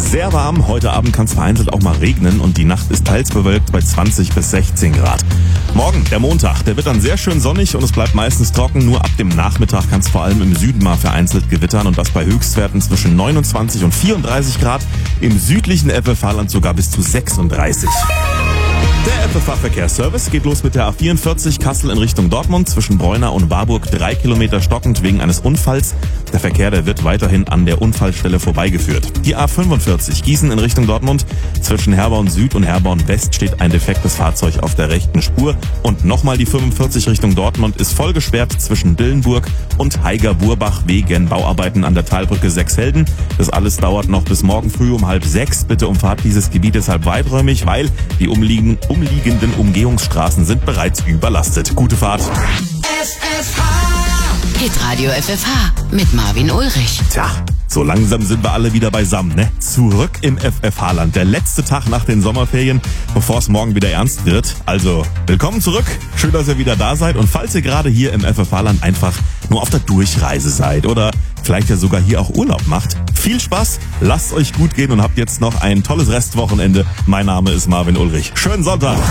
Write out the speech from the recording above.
Sehr warm, heute Abend kann es vereinzelt auch mal regnen und die Nacht ist teils bewölkt bei 20 bis 16 Grad. Morgen, der Montag, der wird dann sehr schön sonnig und es bleibt meistens trocken. Nur ab dem Nachmittag kann es vor allem im Süden mal vereinzelt gewittern und das bei Höchstwerten zwischen 29 und 34 Grad. Im südlichen FFH-Land sogar bis zu 36. Der FFH-Verkehrsservice geht los mit der A44 Kassel in Richtung Dortmund, zwischen Bräuna und Warburg 3 Kilometer stockend wegen eines Unfalls. Der Verkehr, der wird weiterhin an der Unfallstelle vorbeigeführt. Die A45 Gießen in Richtung Dortmund, zwischen Herborn Süd und Herborn West steht ein defektes Fahrzeug auf der rechten Spur. Und nochmal die 45 Richtung Dortmund ist voll gesperrt zwischen Dillenburg und Haiger-Burbach wegen Bauarbeiten an der Talbrücke Sechshelden. Das alles dauert noch bis morgen früh um 5:30. Bitte umfahrt dieses Gebiet deshalb weiträumig, weil die umliegenden Umgehungsstraßen sind bereits überlastet. Gute Fahrt. Hitradio FFH mit Marvin Ulrich. Tja, so langsam sind wir alle wieder beisammen, ne? Zurück im FFH-Land. Der letzte Tag nach den Sommerferien, bevor es morgen wieder ernst wird. Also, willkommen zurück. Schön, dass ihr wieder da seid. Und falls ihr gerade hier im FFH-Land einfach nur auf der Durchreise seid oder vielleicht ja sogar hier auch Urlaub macht, viel Spaß, lasst euch gut gehen und habt jetzt noch ein tolles Restwochenende. Mein Name ist Marvin Ulrich. Schönen Sonntag.